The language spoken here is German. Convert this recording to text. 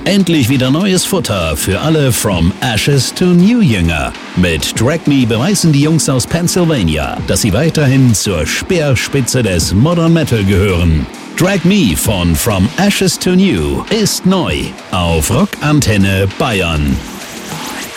Endlich wieder neues Futter für alle From Ashes to New Jünger. Mit Drag Me beweisen die Jungs aus Pennsylvania, dass sie weiterhin zur Speerspitze des Modern Metal gehören. Drag Me von From Ashes to New ist neu auf Rock Antenne Bayern.